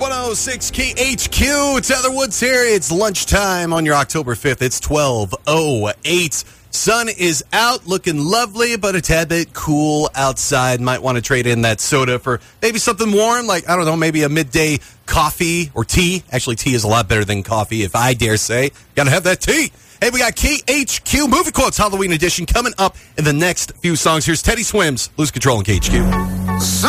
106 KHQ. It's Heather Woods here. It's lunchtime on your October 5th. It's 12:08. Sun is out, looking lovely, but a tad bit cool outside. Might want to trade in that soda for maybe something warm, like, I don't know, maybe a midday coffee or tea. Actually, tea is a lot better than coffee, if I dare say. Gotta have that tea. Hey, we got KHQ Movie Quotes Halloween edition coming up in the next few songs. Here's Teddy Swims, Lose Control in KHQ.